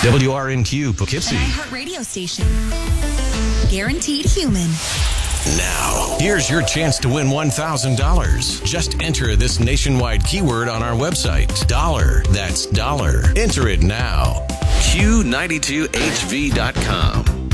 WRNQ Poughkeepsie. An iHeart radio station. Guaranteed human. Now, here's your chance to win $1,000. Just enter this nationwide keyword on our website. Dollar. That's dollar. Enter it now. Q92HV.com.